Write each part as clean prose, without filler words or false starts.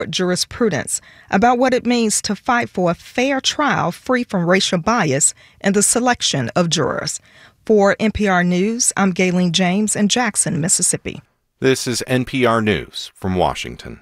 jurisprudence about what it means to fight for a fair trial free from racial bias in the selection of jurors. For NPR News, I'm Gayleen James in Jackson, Mississippi. This is NPR News from Washington.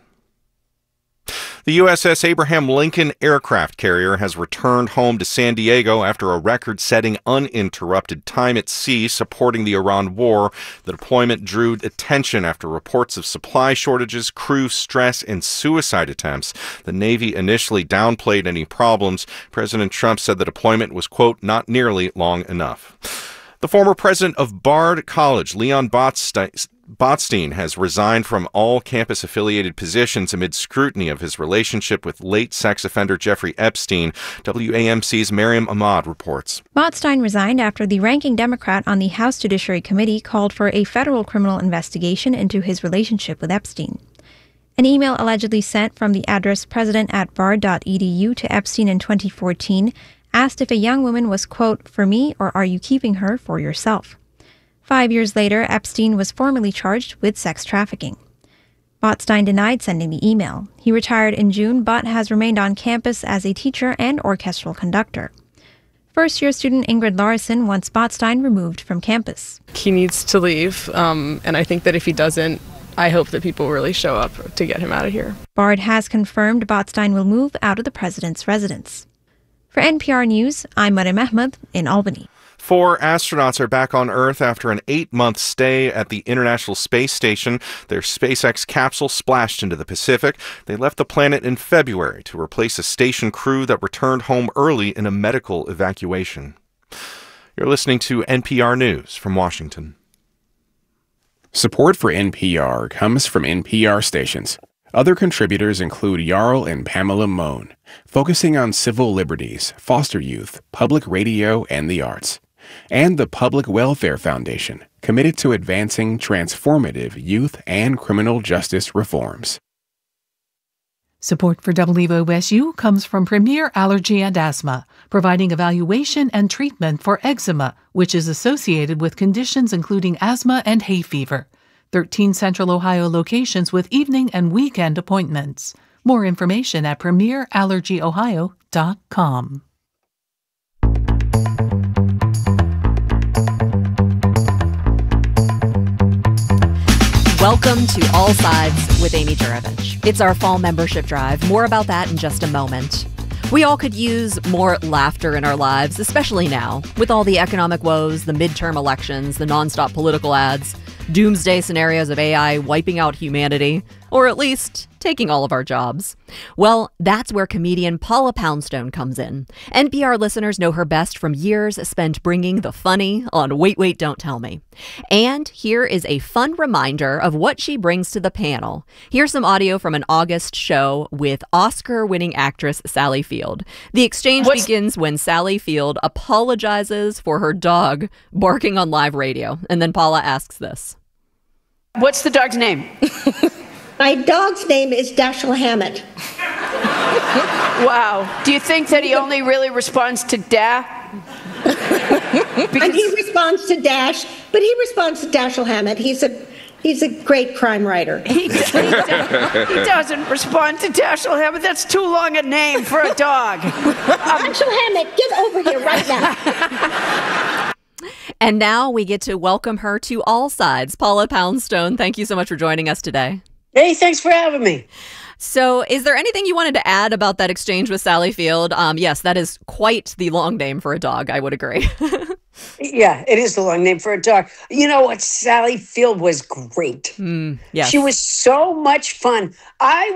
The USS Abraham Lincoln aircraft carrier has returned home to San Diego after a record-setting uninterrupted time at sea supporting the Iran war. The deployment drew attention after reports of supply shortages, crew stress, and suicide attempts. The Navy initially downplayed any problems. President Trump said the deployment was, quote, not nearly long enough. The former president of Bard College, Leon Botstein, has resigned from all campus-affiliated positions amid scrutiny of his relationship with late sex offender Jeffrey Epstein. WAMC's Miriam Ahmad reports. Botstein resigned after the ranking Democrat on the House Judiciary Committee called for a federal criminal investigation into his relationship with Epstein. An email allegedly sent from the address president@bard.edu to Epstein in 2014 asked if a young woman was, quote, for me, or are you keeping her for yourself? 5 years later, Epstein was formally charged with sex trafficking. Botstein denied sending the email. He retired in June, but has remained on campus as a teacher and orchestral conductor. First-year student Ingrid Larson wants Botstein removed from campus. He needs to leave, and I think that if he doesn't, I hope that people really show up to get him out of here. Bard has confirmed Botstein will move out of the president's residence. For NPR News, I'm Mariam Ahmed in Albany. 4 astronauts are back on Earth after an 8-month stay at the International Space Station. Their SpaceX capsule splashed into the Pacific. They left the planet in February to replace a station crew that returned home early in a medical evacuation. You're listening to NPR News from Washington. Support for NPR comes from NPR stations. Other contributors include Jarl and Pamela Mohn, focusing on civil liberties, foster youth, public radio, and the arts. And the Public Welfare Foundation, committed to advancing transformative youth and criminal justice reforms. Support for WOSU comes from Premier Allergy and Asthma, providing evaluation and treatment for eczema, which is associated with conditions including asthma and hay fever. 13 Central Ohio locations with evening and weekend appointments. More information at premierallergyohio.com. Welcome to All Sides with Amy Juravich. It's our fall membership drive. More about that in just a moment. We all could use more laughter in our lives, especially now, with all the economic woes, the midterm elections, the nonstop political ads, doomsday scenarios of AI wiping out humanity, or at least taking all of our jobs. Well, that's where comedian Paula Poundstone comes in. NPR listeners know her best from years spent bringing the funny on Wait, Wait, Don't Tell Me. And here is a fun reminder of what she brings to the panel. Here's some audio from an August show with Oscar-winning actress Sally Field. The exchange begins when Sally Field apologizes for her dog barking on live radio. And then Paula asks this. What's the dog's name? My dog's name is Dashiell Hammett. Wow. Do you think that he only really responds to Da? And he responds to Dash, but he responds to Dashiell Hammett. He's a great crime writer. He doesn't respond to Dashiell Hammett. That's too long a name for a dog. Dashiell Hammett, get over here right now. And now we get to welcome her to All Sides. Paula Poundstone, thank you so much for joining us today. Hey, thanks for having me. So is there anything you wanted to add about that exchange with Sally Field? Yes, that is quite the long name for a dog, I would agree. Yeah, it is the long name for a dog. You know what? Sally Field was great. Yes. She was so much fun. I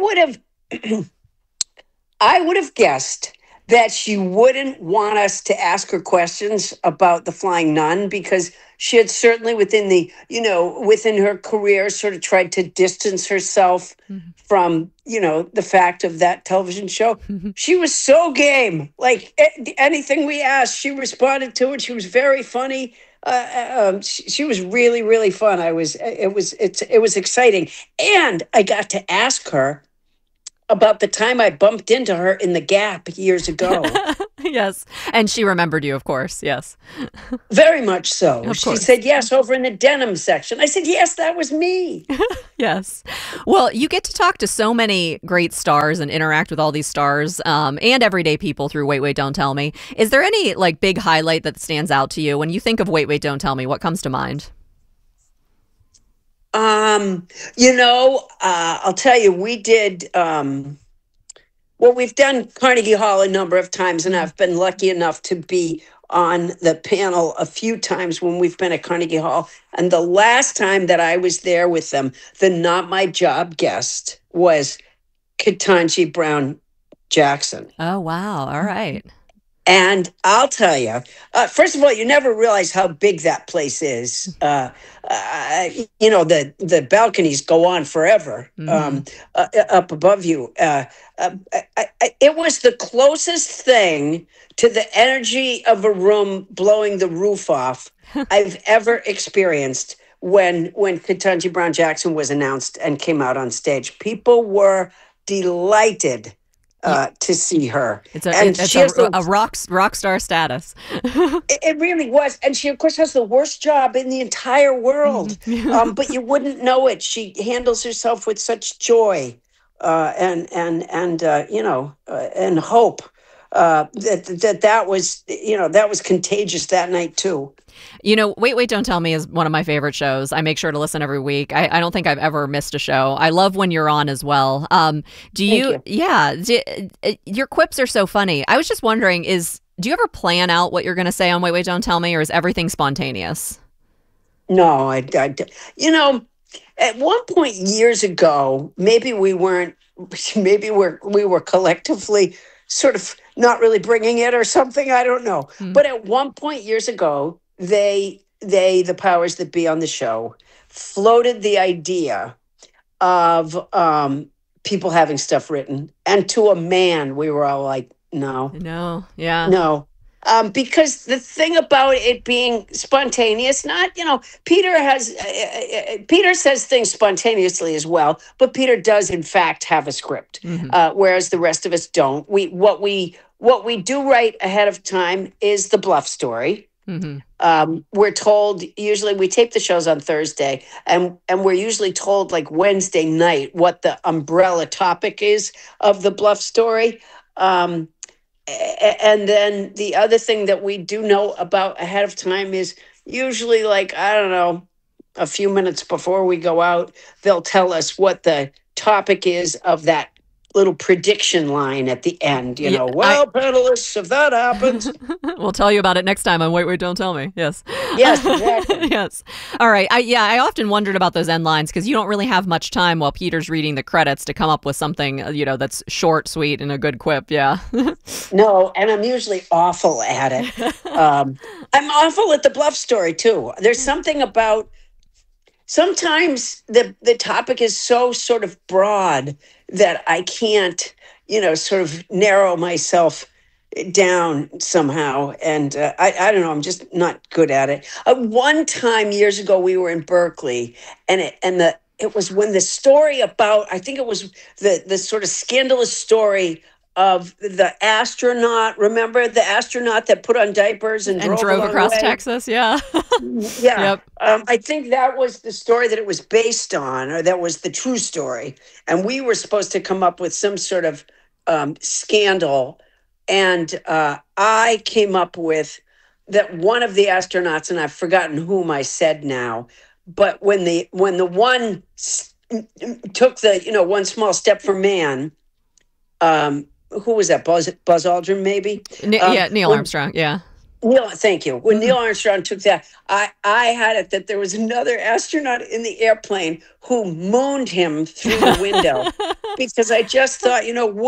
would have guessed that she wouldn't want us to ask her questions about the Flying Nun because she had certainly within her career sort of tried to distance herself from, the fact of that television show. She was so game. Like anything we asked, she responded to it. She was very funny. She was really, really fun. It was exciting. And I got to ask her about the time I bumped into her in the Gap years ago. Yes. And she remembered you, of course. Yes. Very much so. Of She course. said, yes, over in the denim section. I said, yes, that was me. Yes. Well, you get to talk to so many great stars and interact with all these stars and everyday people through Wait, Wait, Don't Tell Me. Is there any like big highlight that stands out to you when you think of Wait, Wait, Don't Tell Me? What comes to mind? I'll tell you, we did, we've done Carnegie Hall a number of times, and I've been lucky enough to be on the panel a few times when we've been at Carnegie Hall. And the last time that I was there with them, the Not My Job guest was Ketanji Brown Jackson. Oh, wow. All right. And I'll tell you, first of all, you never realize how big that place is. The balconies go on forever up above you. It was the closest thing to the energy of a room blowing the roof off I've ever experienced when Ketanji Brown Jackson was announced and came out on stage. People were delighted to see her. It's a rock star status. It really was. And she, of course, has the worst job in the entire world. But you wouldn't know it. She handles herself with such joy and hope. That was contagious that night too. Wait, Wait, Don't Tell Me is one of my favorite shows. I make sure to listen every week. I don't think I've ever missed a show. I love when you're on as well. Your quips are so funny. I was just wondering, do you ever plan out what you're going to say on Wait, Wait, Don't Tell Me, or is everything spontaneous? No, at one point years ago, maybe we were collectively sort of not really bringing it or something. I don't know. But at one point years ago, the powers that be on the show floated the idea of people having stuff written. And to a man, we were all like, no. No. Because the thing about it being spontaneous, Peter says things spontaneously as well, but Peter does in fact have a script, whereas the rest of us don't. What we do write ahead of time is the bluff story. We're told, usually we tape the shows on Thursday, and we're usually told like Wednesday night what the umbrella topic is of the bluff story. And then the other thing that we do know about ahead of time is usually like, I don't know, a few minutes before we go out, they'll tell us what the topic is of that little prediction line at the end, panelists, if that happens. We'll tell you about it next time on Wait, Wait, Don't Tell Me. Yes. Yes, exactly. Yes. All right. I often wondered about those end lines because you don't really have much time while Peter's reading the credits to come up with something, that's short, sweet, and a good quip. Yeah. No, and I'm usually awful at it. I'm awful at the bluff story, too. There's something about sometimes the topic is so sort of broad that I can't, sort of narrow myself down somehow. And I don't know, I'm just not good at it. One time years ago, we were in Berkeley, and it was when the story about, I think it was the sort of scandalous story of the astronaut. Remember the astronaut that put on diapers and drove across Texas? Yeah. Yeah. Yep. I think that was the story that it was based on, or that was the true story. And we were supposed to come up with some sort of scandal. And I came up with that one of the astronauts, and I've forgotten whom I said now, but when the one took the, one small step for man, who was that? Buzz Aldrin, maybe? Neil Armstrong, yeah. Neil, thank you. When Neil Armstrong took that, I had it that there was another astronaut in the airplane who mooned him through the window, because I just thought,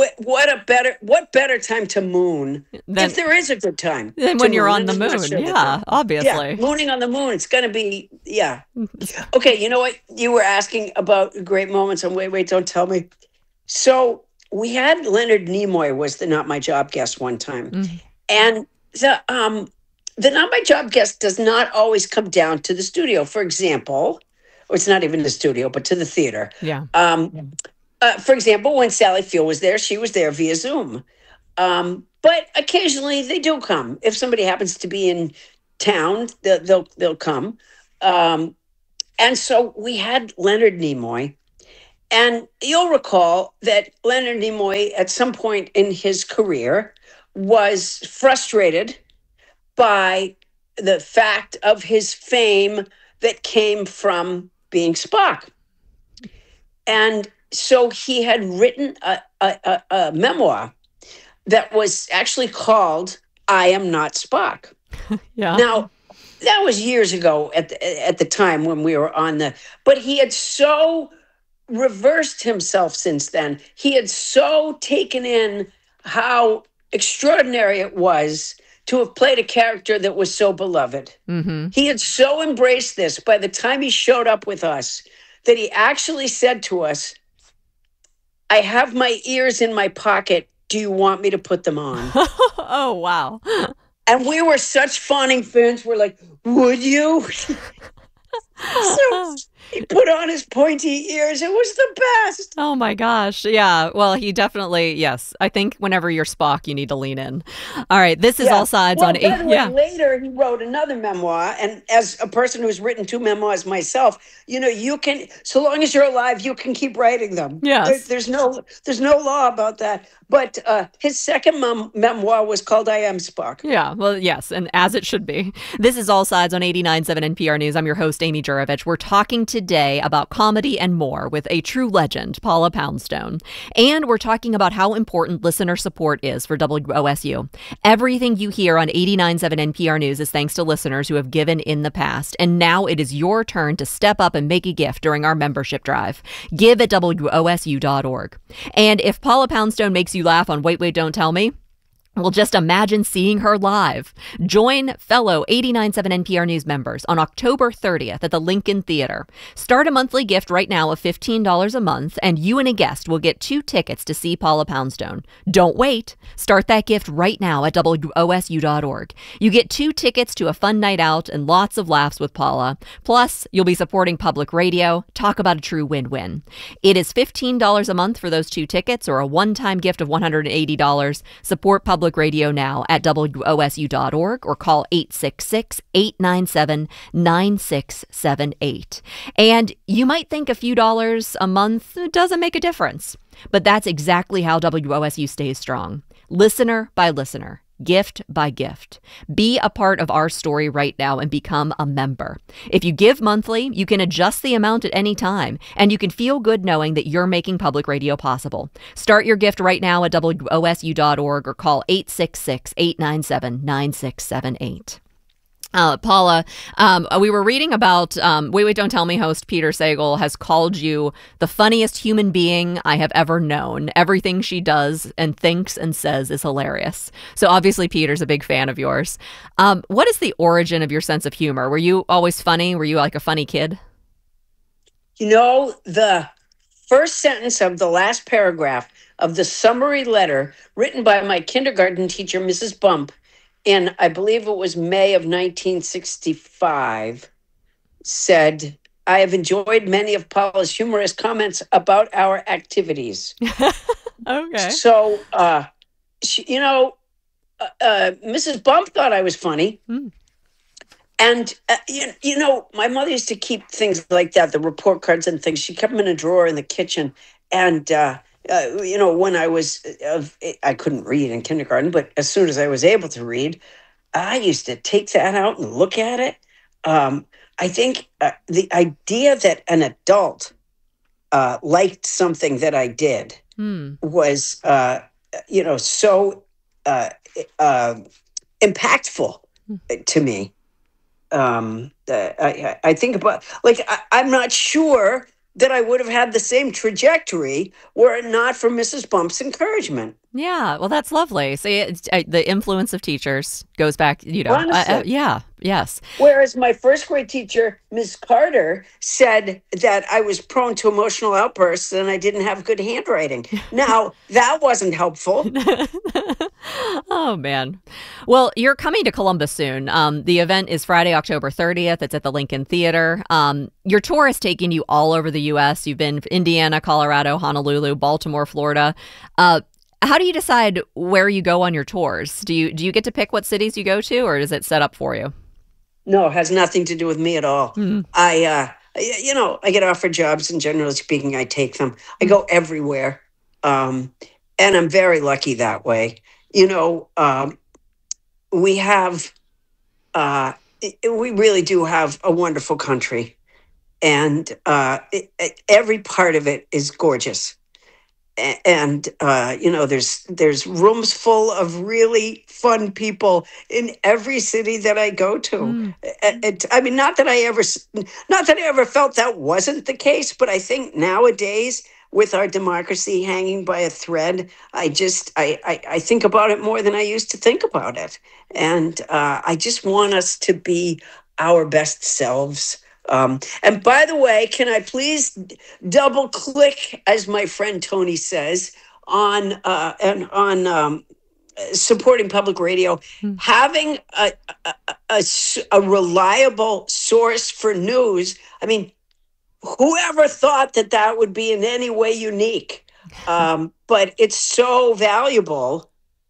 what better time to moon, if there is a good time, than when you're on the moon. Yeah, obviously. Yeah, mooning on the moon. It's going to be, yeah. Okay, you know what? You were asking about great moments on Wait, Wait, Don't Tell Me. So we had Leonard Nimoy was the Not My Job guest one time, and the Not My Job guest does not always come down to the studio. For example, or it's not even the studio, but to the theater. Yeah. For example, when Sally Field was there, she was there via Zoom. But occasionally they do come. If somebody happens to be in town, they'll come. And so we had Leonard Nimoy. And you'll recall that Leonard Nimoy, at some point in his career, was frustrated by the fact of his fame that came from being Spock. And so he had written a memoir that was actually called I Am Not Spock. Yeah. Now, that was years ago at the time when we were on but he had so reversed himself since then. He had so taken in how extraordinary it was to have played a character that was so beloved. Mm-hmm. He had so embraced this by the time he showed up with us that he actually said to us, I have my ears in my pocket. Do you want me to put them on? Oh, wow. And we were such fawning fans. We're like, would you? So he put on his pointy ears. It was the best. Oh my gosh. Yeah. Well, he definitely, yes. I think whenever you're Spock, you need to lean in. All right. This is All Sides on By the way, later he wrote another memoir. And as a person who's written 2 memoirs myself, you can, so long as you're alive, you can keep writing them. Yes. There's no law about that. But his second memoir was called I Am Spock. Yeah, well, yes, and as it should be. This is All Sides on 89.7 NPR News. I'm your host, Amy Jurovich. We're talking today about comedy and more with a true legend, Paula Poundstone. And we're talking about how important listener support is for WOSU. Everything you hear on 89.7 NPR News is thanks to listeners who have given in the past. And now it is your turn to step up and make a gift during our membership drive. Give at WOSU.org. And if Paula Poundstone makes you laugh on Wait, Wait, Don't Tell Me, well, just imagine seeing her live. Join fellow 89.7 NPR News members on October 30th at the Lincoln Theater. Start a monthly gift right now of $15 a month, and you and a guest will get 2 tickets to see Paula Poundstone. Don't wait. Start that gift right now at WOSU.org. You get 2 tickets to a fun night out and lots of laughs with Paula. Plus, you'll be supporting public radio. Talk about a true win-win. It is $15 a month for those 2 tickets or a one-time gift of $180. Support public radio now at WOSU.org or call 866-897-9678. And you might think a few dollars a month doesn't make a difference, but that's exactly how WOSU stays strong. Listener by listener. Gift by gift. Be a part of our story right now and become a member. If you give monthly, you can adjust the amount at any time, and you can feel good knowing that you're making public radio possible. Start your gift right now at WOSU.org or call 866-897-9678. Paula, we were reading about Wait, Wait, Don't Tell Me host Peter Sagal has called you the funniest human being I have ever known. Everything she does and thinks and says is hilarious. So obviously Peter's a big fan of yours. What is the origin of your sense of humor? Were you always funny? Were you like a funny kid? The first sentence of the last paragraph of the summary letter written by my kindergarten teacher, Mrs. Bump, in, I believe it was May of 1965, said, I have enjoyed many of Paula's humorous comments about our activities. Okay. So, Mrs. Bump thought I was funny. Mm. And, my mother used to keep things like that, the report cards and things. She kept them in a drawer in the kitchen. And, when I couldn't read in kindergarten, but as soon as I was able to read, I used to take that out and look at it. I think the idea that an adult liked something that I did was, so impactful to me. I think about, I'm not sure that I would have had the same trajectory were it not for Mrs. Bump's encouragement. Yeah, well, that's lovely. See, the influence of teachers goes back, yes. Whereas my first grade teacher, Ms. Carter, said that I was prone to emotional outbursts and I didn't have good handwriting. Now, that wasn't helpful. Oh, man. Well, you're coming to Columbus soon. The event is Friday, October 30th. It's at the Lincoln Theater. Your tour has taken you all over the U.S. You've been Indiana, Colorado, Honolulu, Baltimore, Florida. How do you decide where you go on your tours? Do you get to pick what cities you go to, or is it set up for you? No, it has nothing to do with me at all. I get offered jobs, and generally speaking, I take them. I go everywhere, and I'm very lucky that way. We have, we really do have a wonderful country, and every part of it is gorgeous. And there's rooms full of really fun people in every city that I go to. Not that I ever felt that wasn't the case, but I think nowadays, with our democracy hanging by a thread, I think about it more than I used to think about it, and I just want us to be our best selves. And by the way, can I please double click, as my friend Tony says, on supporting public radio, having a reliable source for news. I mean, whoever thought that would be in any way unique? But it's so valuable,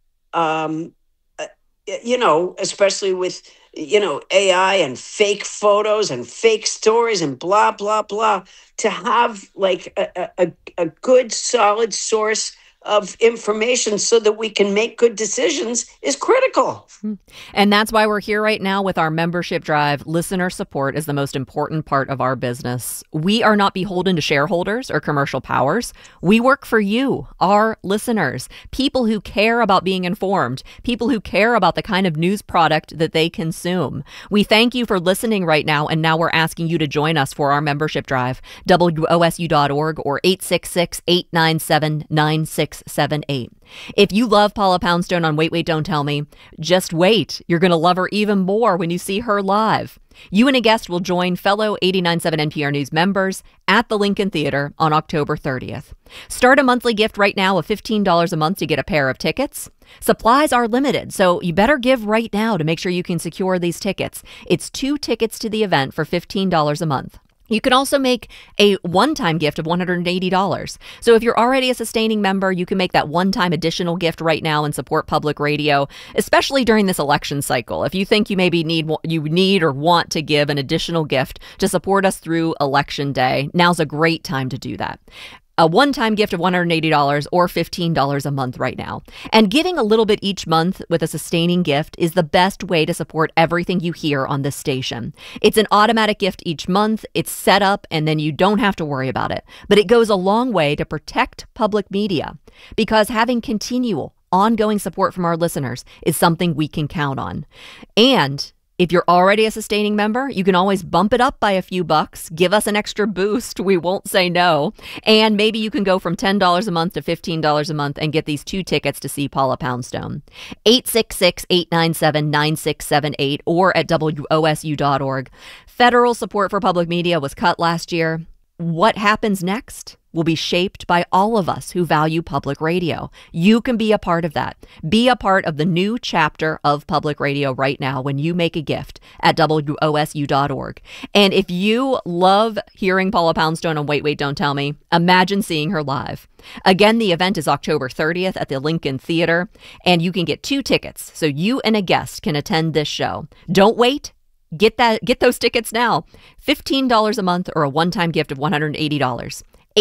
especially with AI and fake photos and fake stories and blah, blah, blah, to have like a good, solid source of information so that we can make good decisions is critical. And that's why we're here right now with our membership drive. Listener support is the most important part of our business. We are not beholden to shareholders or commercial powers. We work for you, our listeners, people who care about being informed, people who care about the kind of news product that they consume. We thank you for listening right now, and now we're asking you to join us for our membership drive, WOSU.org or 866-897-9678. If you love Paula Poundstone on Wait, Wait, Don't Tell Me, just wait. You're going to love her even more when you see her live. You and a guest will join fellow 89.7 NPR News members at the Lincoln Theater on October 30th. Start a monthly gift right now of $15 a month to get a pair of tickets. Supplies are limited, so you better give right now to make sure you can secure these tickets. It's 2 tickets to the event for $15 a month. You can also make a one-time gift of $180. So if you're already a sustaining member, you can make that one-time additional gift right now and support public radio, especially during this election cycle. If you think you maybe need or want to give an additional gift to support us through Election Day, now's a great time to do that. A one-time gift of $180 or $15 a month right now. And giving a little bit each month with a sustaining gift is the best way to support everything you hear on this station. It's an automatic gift each month. It's set up, and then you don't have to worry about it. But it goes a long way to protect public media, because having continual, ongoing support from our listeners is something we can count on. And if you're already a sustaining member, you can always bump it up by a few bucks, give us an extra boost. We won't say no. And maybe you can go from $10 a month to $15 a month and get these 2 tickets to see Paula Poundstone. 866-897-9678 or at WOSU.org. Federal support for public media was cut last year. What happens next will be shaped by all of us who value public radio. You can be a part of that. Be a part of the new chapter of public radio right now when you make a gift at WOSU.org. And if you love hearing Paula Poundstone on Wait, Wait, Don't Tell Me, imagine seeing her live. Again, the event is October 30th at the Lincoln Theater, and you can get 2 tickets so you and a guest can attend this show. Don't wait. Get those tickets now. $15 a month or a one-time gift of $180.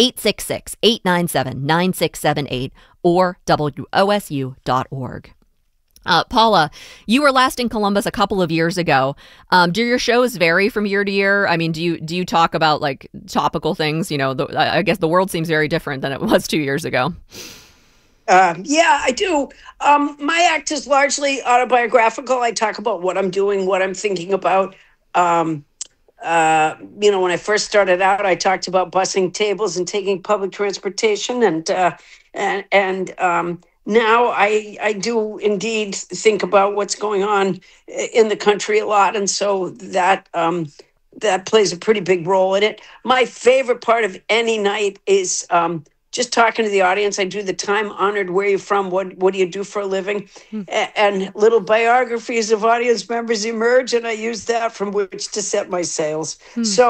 866-897-9678 or WOSU.org. Paula, you were last in Columbus a couple of years ago. Do your shows vary from year to year? I mean, do you talk about like topical things? I guess the world seems very different than it was 2 years ago. Yeah, I do. My act is largely autobiographical. I talk about what I'm doing, what I'm thinking about. When I first started out, I talked about bussing tables and taking public transportation, and now I do indeed think about what's going on in the country a lot, and so that plays a pretty big role in it. My favorite part of any night is just talking to the audience. I do the time-honored "Where are you from? What do you do for a living?" And little biographies of audience members emerge, and I use that from which to set my sails. So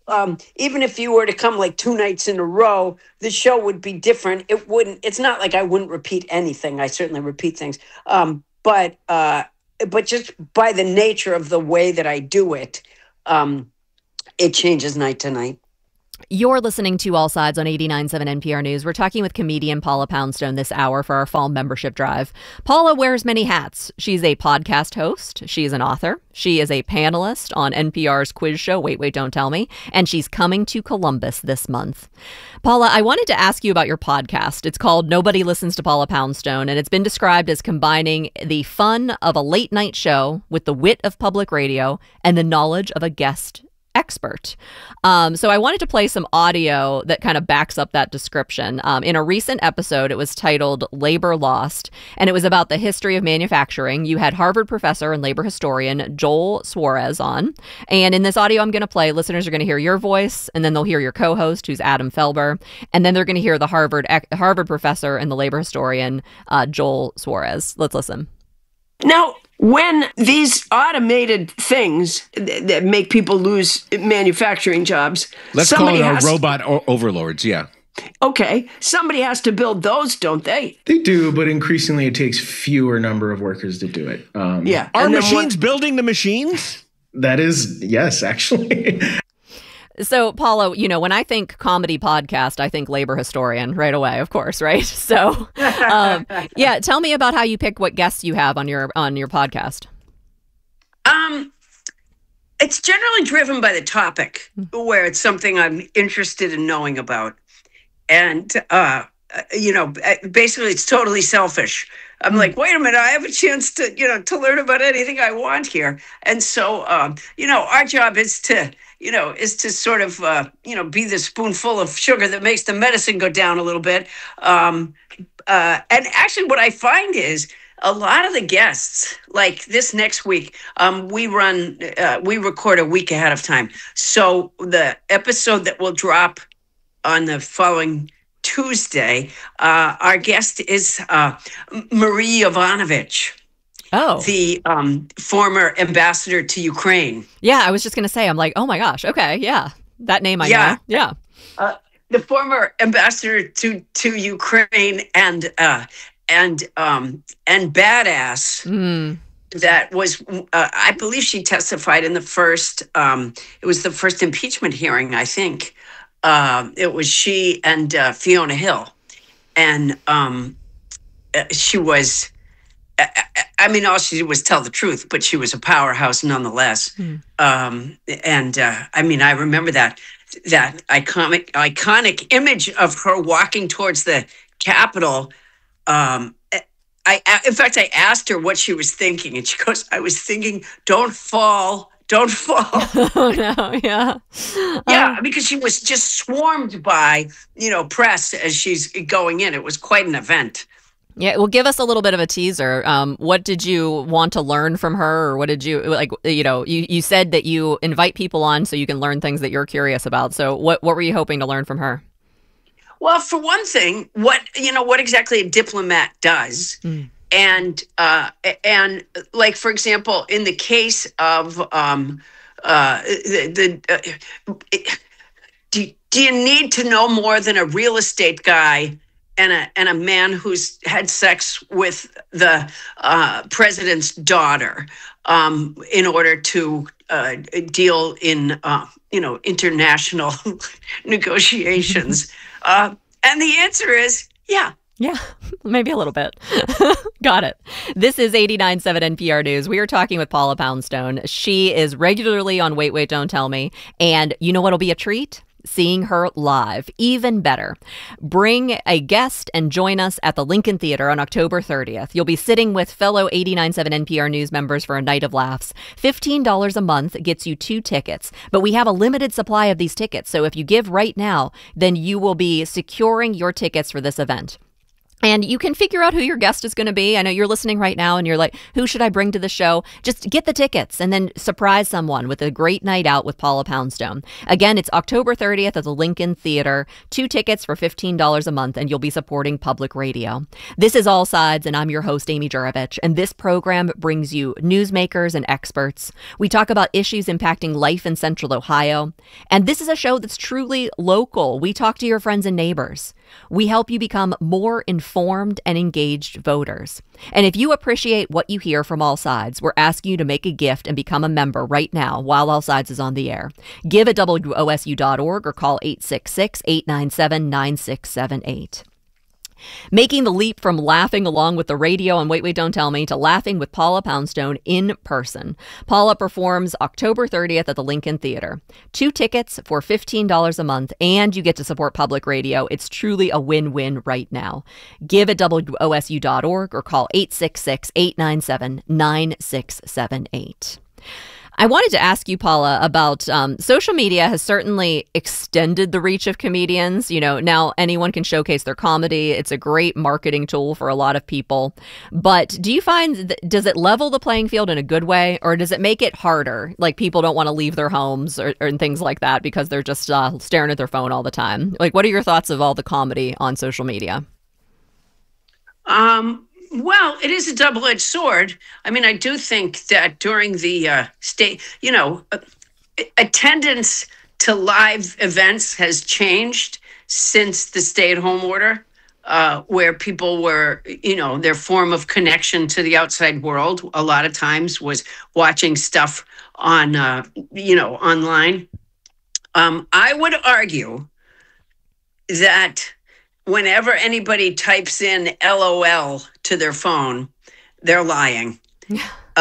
even if you were to come like 2 nights in a row, the show would be different. It's not like I wouldn't repeat anything. I certainly repeat things. But just by the nature of the way that I do it, it changes night to night. You're listening to All Sides on 89.7 NPR News. We're talking with comedian Paula Poundstone this hour for our fall membership drive. Paula wears many hats. She's a podcast host. She's an author. She is a panelist on NPR's quiz show, Wait, Wait, Don't Tell Me. And she's coming to Columbus this month. Paula, I wanted to ask you about your podcast. It's called Nobody Listens to Paula Poundstone, and it's been described as combining the fun of a late night show with the wit of public radio and the knowledge of a guest expert. So I wanted to play some audio that kind of backs up that description. In a recent episode, it was titled Labor Lost, and it was about the history of manufacturing. You had Harvard professor and labor historian Joel Suarez on. And in this audio I'm going to play, listeners are going to hear your voice, and then they'll hear your co-host, who's Adam Felber. And then they're going to hear the Harvard professor and the labor historian, Joel Suarez. Let's listen. Now, when these automated things that make people lose manufacturing jobs, let's call it our robot overlords. Yeah. Okay. Somebody has to build those, don't they? They do, but increasingly it takes fewer number of workers to do it. Yeah. Are machines building the machines? That is, yes, actually. So, Paula, when I think comedy podcast, I think labor historian right away, of course, right? So, yeah, tell me about how you pick what guests you have on your podcast. It's generally driven by the topic, where it's something I'm interested in knowing about. And, basically it's totally selfish. I'm like, wait a minute, I have a chance to learn about anything I want here. And so, our job is to sort of, be the spoonful of sugar that makes the medicine go down a little bit. And actually what I find is a lot of the guests, like this next week, we record a week ahead of time. So the episode that will drop on the following Tuesday, our guest is Marie Yovanovitch. Oh, the former ambassador to Ukraine. Yeah, I was just going to say, I'm like, oh my gosh. Okay. Yeah. That name I know. Yeah. The former ambassador to Ukraine and badass. That was, I believe she testified in the first, it was the first impeachment hearing, I think. It was she and Fiona Hill. And she was, all she did was tell the truth, but she was a powerhouse nonetheless. I remember that iconic image of her walking towards the Capitol. In fact, I asked her what she was thinking, and she goes, "I was thinking, don't fall." Oh no, yeah. Yeah, because she was just swarmed by, press as she's going in. It was quite an event. Yeah, well, give us a little bit of a teaser. What did you want to learn from her, or what did you like? You said that you invite people on so you can learn things that you're curious about. So, what were you hoping to learn from her? Well, for one thing, what exactly a diplomat does, and like, for example, in the case of do you need to know more than a real estate guy and a man who's had sex with the president's daughter in order to deal in international negotiations? And the answer is yeah. Yeah, maybe a little bit. Got it. This is 89.7 NPR News. We are talking with Paula Poundstone. She is regularly on Wait, Wait, Don't Tell Me. And you know what'll be a treat? Seeing her live. Even better. Bring a guest and join us at the Lincoln Theater on October 30th. You'll be sitting with fellow 89.7 NPR News members for a night of laughs. $15 a month gets you 2 tickets, but we have a limited supply of these tickets. So if you give right now, then you will be securing your tickets for this event. And you can figure out who your guest is going to be. I know you're listening right now and you're like, who should I bring to the show? Just get the tickets and then surprise someone with a great night out with Paula Poundstone. Again, it's October 30th at the Lincoln Theater. 2 tickets for $15 a month, and you'll be supporting public radio. This is All Sides, and I'm your host, Amy Juravich. And this program brings you newsmakers and experts. We talk about issues impacting life in Central Ohio. And this is a show that's truly local. We talk to your friends and neighbors. We help you become more informed and engaged voters. And if you appreciate what you hear from All Sides, we're asking you to make a gift and become a member right now while All Sides is on the air. Give at WOSU.org or call 866-897-9678. Making the leap from laughing along with the radio and Wait, Wait, Don't Tell Me to laughing with Paula Poundstone in person. Paula performs October 30th at the Lincoln Theater. 2 tickets for $15 a month, and you get to support public radio. It's truly a win-win right now. Give at WOSU.org or call 866-897-9678. I wanted to ask you, Paula, about social media has certainly extended the reach of comedians. You know, now anyone can showcase their comedy. It's a great marketing tool for a lot of people. But do you find, does it level the playing field in a good way, or does it make it harder? Like people don't want to leave their homes or things like that because they're just staring at their phone all the time. Like, what are your thoughts of all the comedy on social media? Well, it is a double-edged sword. I mean, I do think that during the attendance to live events has changed since the stay-at-home order, where people were, their form of connection to the outside world a lot of times was watching stuff on, online. I would argue that whenever anybody types in LOL to their phone, they're lying. When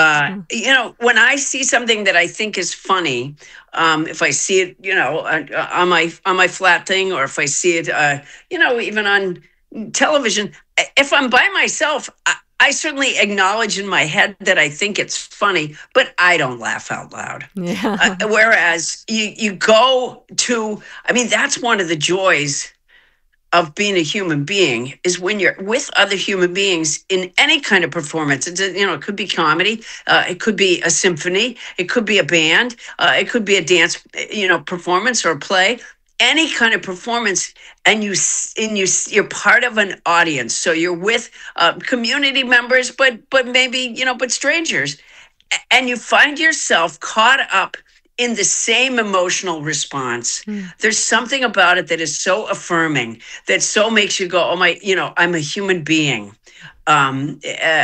I see something that I think is funny, if I see it, on my flat thing, or if I see it, even on television, if I'm by myself, I certainly acknowledge in my head that I think it's funny, but I don't laugh out loud. Yeah. Whereas you go to, that's one of the joys of being a human being, is when you're with other human beings in any kind of performance. It's it could be comedy, it could be a symphony, it could be a band, it could be a dance, performance or a play, any kind of performance, and you're part of an audience. So you're with community members, but maybe but strangers, and you find yourself caught up in the same emotional response. There's something about it that is so affirming, that so makes you go, oh my, I'm a human being. And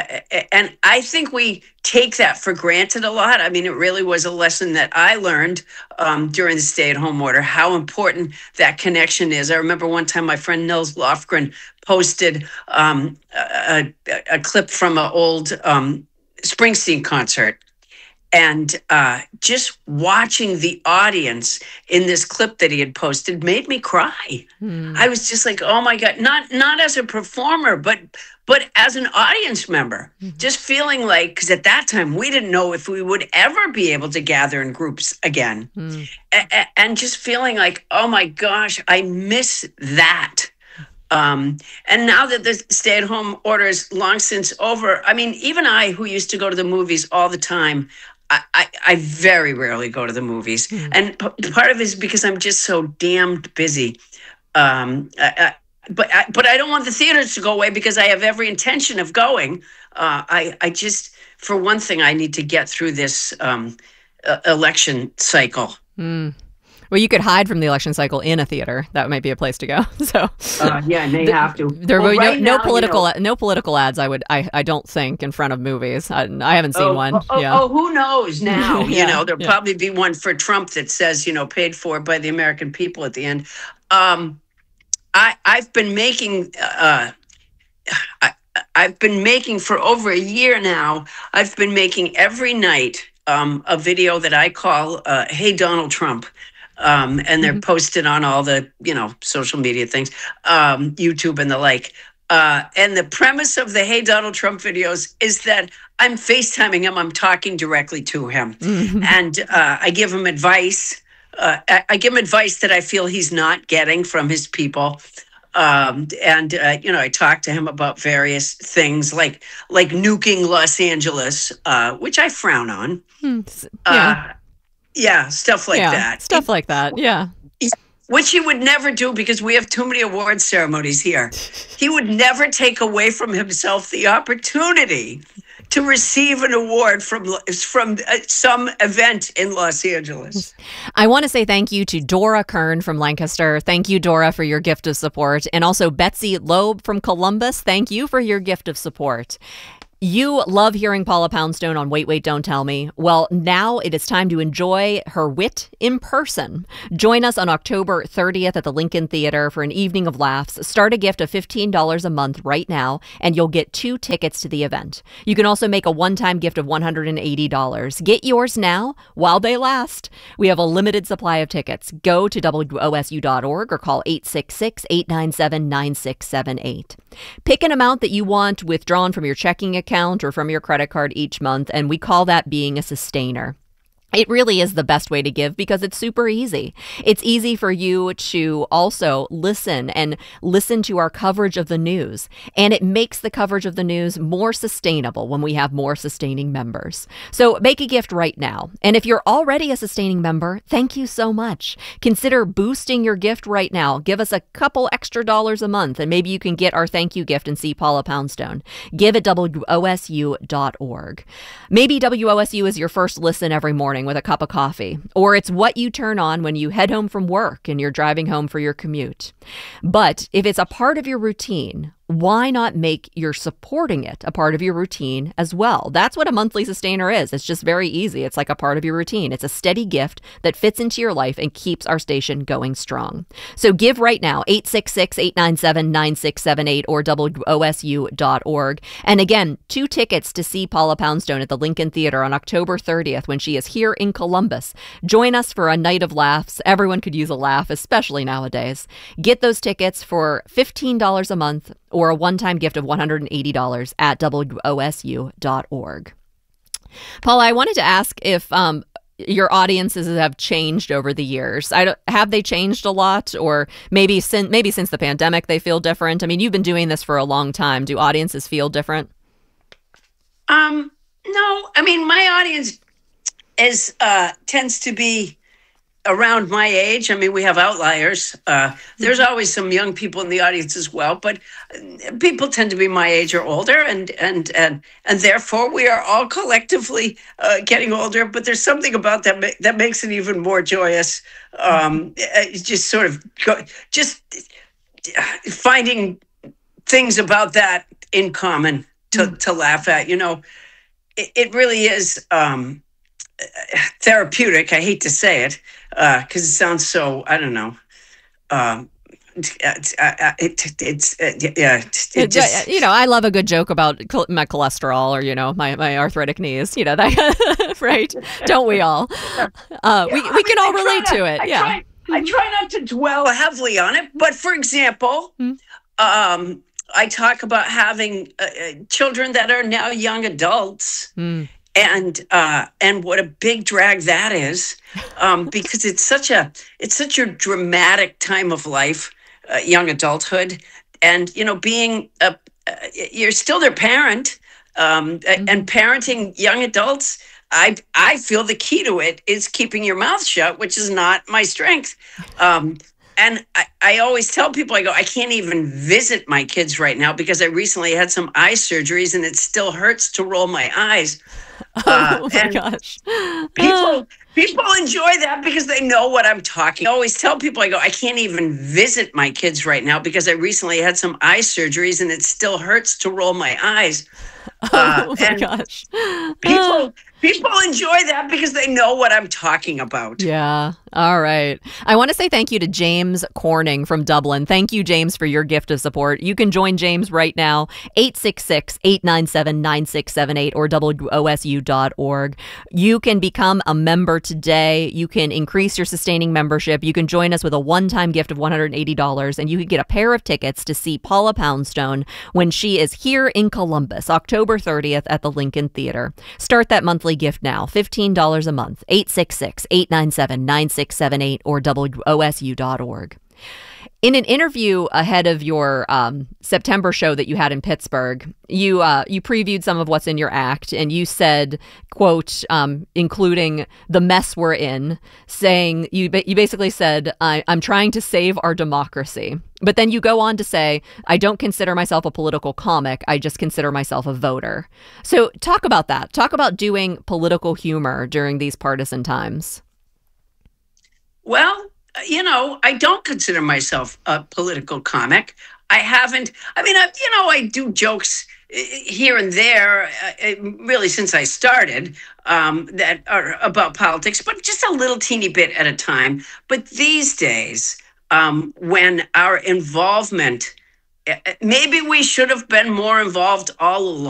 I think we take that for granted a lot. It really was a lesson that I learned during the stay-at-home order, how important that connection is. I remember one time my friend Nils Lofgren posted a clip from an old Springsteen concert. And just watching the audience in this clip that he had posted made me cry. I was just like, oh my God, not as a performer, but as an audience member, just feeling like, because at that time we didn't know if we would ever be able to gather in groups again. And just feeling like, oh my gosh, I miss that. And now that the stay-at-home order is long since over, even I, who used to go to the movies all the time, I very rarely go to the movies. And part of it is because I'm just so damned busy. But I don't want the theaters to go away, because I have every intention of going. I just, for one thing, I need to get through this election cycle. Well, you could hide from the election cycle in a theater. That might be a place to go. So, yeah, and they have to. There will be no political ads. I don't think, in front of movies. I haven't seen one. Who knows now? There'll probably be one for Trump that says, paid for by the American people at the end. I've been making. I've been making for over a year now. I've been making every night a video that I call "Hey Donald Trump." And they're posted on all the, social media things, YouTube and the like. And the premise of the Hey Donald Trump videos is that I'm FaceTiming him. I'm talking directly to him. And I give him advice. I give him advice that I feel he's not getting from his people. I talked to him about various things like nuking Los Angeles, which I frown on. Stuff like that. Stuff like that. Yeah. Which he would never do because we have too many award ceremonies here. He would never take away from himself the opportunity to receive an award from some event in Los Angeles. I want to say thank you to Dora Kern from Lancaster. Thank you, Dora, for your gift of support. And also Betsy Loeb from Columbus. Thank you for your gift of support. You love hearing Paula Poundstone on Wait, Wait, Don't Tell Me. Well, now it is time to enjoy her wit in person. Join us on October 30th at the Lincoln Theater for an evening of laughs. Start a gift of $15 a month right now, and you'll get 2 tickets to the event. You can also make a one-time gift of $180. Get yours now while they last. We have a limited supply of tickets. Go to WOSU.org or call 866-897-9678. Pick an amount that you want withdrawn from your checking account or from your credit card each month, and we call that being a sustainer. It really is the best way to give because it's super easy. It's easy for you to also listen to our coverage of the news. And it makes the coverage of the news more sustainable when we have more sustaining members. So make a gift right now. And if you're already a sustaining member, thank you so much. Consider boosting your gift right now. Give us a couple extra dollars a month, and maybe you can get our thank you gift and see Paula Poundstone. Give at WOSU.org. Maybe WOSU is your first listen every morning with a cup of coffee, or it's what you turn on when you head home from work and you're driving home for your commute. But if it's a part of your routine, why not make your supporting it a part of your routine as well? That's what a monthly sustainer is. It's just very easy. It's like a part of your routine. It's a steady gift that fits into your life and keeps our station going strong. So give right now, 866-897-9678 or WOSU.org. And again, 2 tickets to see Paula Poundstone at the Lincoln Theater on October 30th when she is here in Columbus. Join us for a night of laughs. Everyone could use a laugh, especially nowadays. Get those tickets for $15 a month or a one-time gift of $180 at WOSU.org. Paula, I wanted to ask if your audiences have changed over the years. Have they changed a lot, or maybe since the pandemic they feel different? I mean, you've been doing this for a long time. Do audiences feel different? No. I mean, my audience tends to be around my age. I mean, we have outliers. There's always some young people in the audience as well, but people tend to be my age or older, and therefore we are all collectively getting older. But there's something about that that makes it even more joyous. Just sort of finding things about that in common to laugh at. You know, it really is therapeutic. I hate to say it because it sounds so, I don't know. I love a good joke about my cholesterol or, my arthritic knees, that, right? Don't we all? We can all relate to it. I try not to dwell heavily on it. But for example, I talk about having children that are now young adults. And what a big drag that is, because it's such a dramatic time of life, young adulthood, and being you're still their parent, and parenting young adults. I feel the key to it is keeping your mouth shut, which is not my strength. And I always tell people, I go, I can't even visit my kids right now because I recently had some eye surgeries and it still hurts to roll my eyes. Oh my gosh. People enjoy that because they know what I'm talking. I always tell people, I go, I can't even visit my kids right now because I recently had some eye surgeries and it still hurts to roll my eyes. Oh my gosh. People enjoy that because they know what I'm talking about. Yeah. All right. I want to say thank you to James Corning from Dublin. Thank you, James, for your gift of support. You can join James right now, 866-897-9678 or WOSU.org. You can become a member today. You can increase your sustaining membership. You can join us with a one-time gift of $180, and you can get a pair of tickets to see Paula Poundstone when she is here in Columbus, October 30th at the Lincoln Theater. Start that monthly gift now, $15 a month, 866-897-9678 or WOSU.org. In an interview ahead of your September show that you had in Pittsburgh, you previewed some of what's in your act, and you said, quote, including the mess we're in, saying, you basically said, I'm trying to save our democracy. But then you go on to say, I don't consider myself a political comic. I just consider myself a voter. So talk about that. Talk about doing political humor during these partisan times. Well, I don't consider myself a political comic. I do jokes here and there, really since I started, that are about politics, but just a little teeny bit at a time. But these days, when our involvement, maybe we should have been more involved all along.